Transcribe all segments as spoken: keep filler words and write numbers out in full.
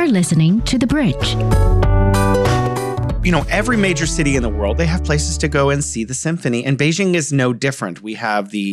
listening to The Bridge. You know, every major city in the world, they have places to go and see the symphony. And Beijing is no different. We have the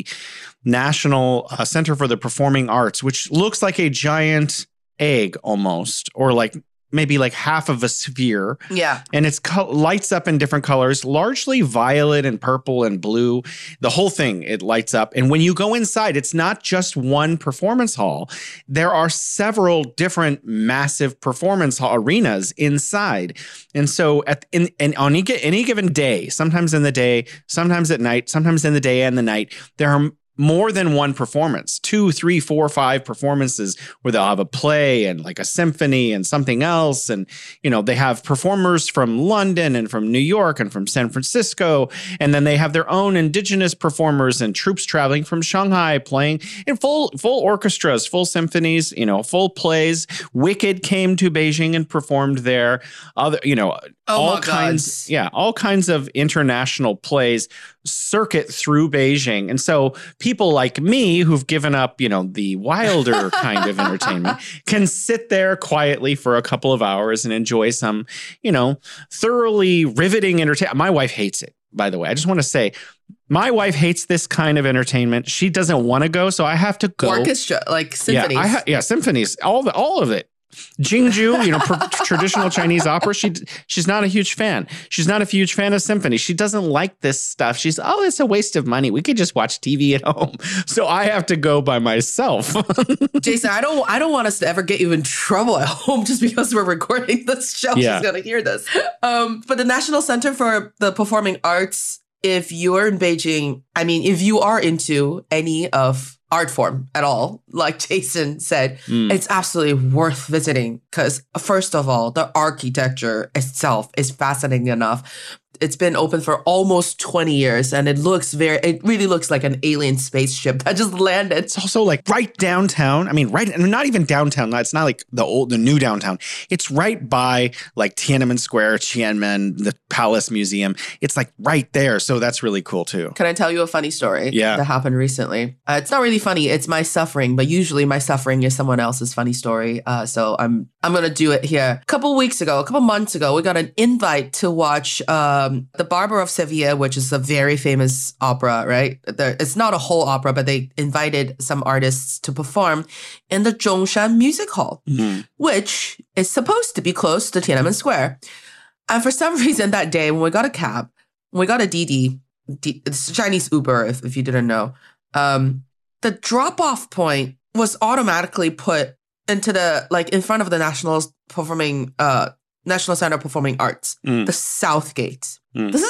National uh, Center for the Performing Arts, which looks like a giant egg almost, or like maybe like half of a sphere. Yeah. And it's co- lights up in different colors, largely violet and purple and blue. The whole thing, it lights up. And when you go inside, it's not just one performance hall. There are several different massive performance hall arenas inside. And so at in, in on any, any given day, sometimes in the day, sometimes at night, sometimes in the day and the night, there are more than one performance, two, three, four, five performances where they'll have a play and like a symphony and something else. And, you know, they have performers from London and from New York and from San Francisco. And then they have their own indigenous performers and troops traveling from Shanghai playing in full, full orchestras, full symphonies, you know, full plays. Wicked came to Beijing and performed there. Other, you know, Oh all my kinds, God. yeah, all kinds of international plays circuit through Beijing. And so people like me who've given up, you know, the wilder kind of entertainment can sit there quietly for a couple of hours and enjoy some, you know, thoroughly riveting entertainment. My wife hates it, by the way. I just want to say, my wife hates this kind of entertainment. She doesn't want to go, so I have to go. Orchestra, like symphonies. Yeah, I ha- yeah, symphonies, all the, all of it. Jingju, you know, pr- traditional Chinese opera. She she's not a huge fan. She's not a huge fan of symphony. She doesn't like this stuff. She's, oh, it's a waste of money. We could just watch T V at home. So I have to go by myself. Jason, I don't I don't want us to ever get you in trouble at home just because we're recording this show. Yeah. She's gonna hear this. Um, but the National Center for the Performing Arts, if you're in Beijing, I mean, if you are into any of art form at all, like Jason said, Mm. it's absolutely worth visiting because, first of all, the architecture itself is fascinating enough. It's been open for almost twenty years and it looks very, it really looks like an alien spaceship that just landed. It's also like right downtown. I mean, right, and not even downtown. It's not like the old, the new downtown. It's right by like Tiananmen Square, Tiananmen, the Palace Museum. It's like right there. So that's really cool too. Can I tell you a funny story Yeah. that happened recently? Uh, it's not really funny. It's my suffering, but usually my suffering is someone else's funny story. Uh, so I'm I'm going to do it here. A couple weeks ago, a couple months ago, we got an invite to watch um, The Barber of Seville, which is a very famous opera, right? There, it's not a whole opera, but they invited some artists to perform in the Zhongshan Music Hall, Mhm. which is supposed to be close to Tiananmen Square. And for some reason that day, when we got a cab, when we got a Didi, D- it's Chinese Uber, if, if you didn't know, um, the drop-off point was automatically put into the, like, in front of the National Performing, uh, National Center of Performing Arts, Mm. the South Gate. Mm. This is